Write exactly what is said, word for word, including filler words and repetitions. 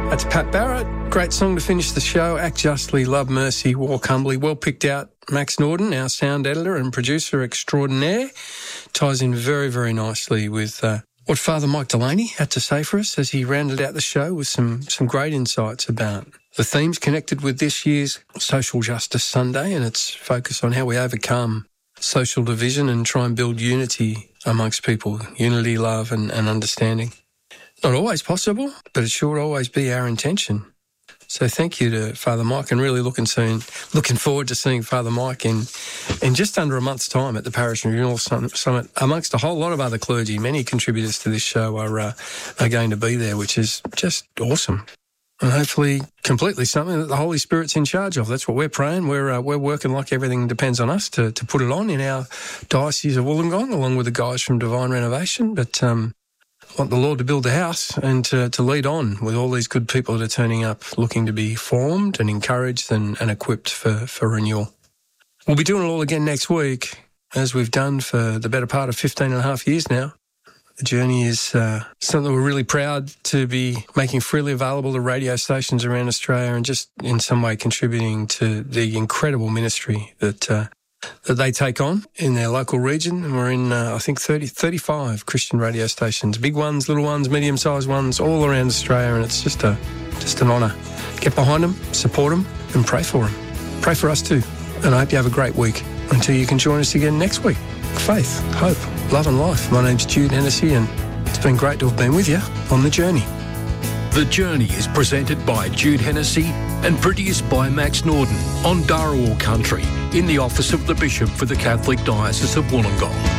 That's Pat Barrett. Great song to finish the show. Act Justly, Love Mercy, Walk Humbly. Well picked out. Max Norden, our sound editor and producer extraordinaire, ties in very, very nicely with uh, what Father Mike Delaney had to say for us as he rounded out the show with some, some great insights about the themes connected with this year's Social Justice Sunday and its focus on how we overcome social division and try and build unity amongst people, unity, love and, and understanding. Not always possible, but it should always be our intention. So thank you to Father Mike, and really looking soon, looking forward to seeing Father Mike in, in just under a month's time at the Parish Renewal Summit, amongst a whole lot of other clergy. Many contributors to this show are uh, are going to be there, which is just awesome. And hopefully completely something that the Holy Spirit's in charge of. That's what we're praying. We're uh, we're working like everything depends on us to, to put it on in our Diocese of Wollongong, along with the guys from Divine Renovation. But um want the Lord to build the house and to, to lead on with all these good people that are turning up, looking to be formed and encouraged and, and equipped for, for renewal. We'll be doing it all again next week, as we've done for the better part of fifteen and a half years now. The journey is uh, something we're really proud to be making freely available to radio stations around Australia and just in some way contributing to the incredible ministry that uh, that they take on in their local region. And we're in, uh, I think, thirty, thirty-five Christian radio stations, big ones, little ones, medium-sized ones, all around Australia, and it's just a just an honour. Get behind them, support them, and pray for them. Pray for us too. And I hope you have a great week until you can join us again next week. Faith, hope, love and life. My name's Jude Hennessy, and it's been great to have been with you on The Journey. The Journey is presented by Jude Hennessy and produced by Max Norden on Dharawal Country in the office of the Bishop for the Catholic Diocese of Wollongong.